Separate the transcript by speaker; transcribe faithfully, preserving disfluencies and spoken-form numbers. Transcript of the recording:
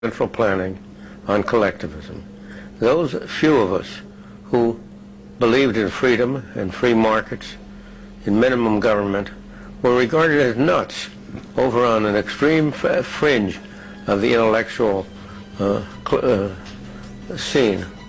Speaker 1: central planning on collectivism. Those few of us who believed in freedom and free markets, in minimum government, were regarded as nuts over on an extreme fringe of the intellectual uh, uh, scene.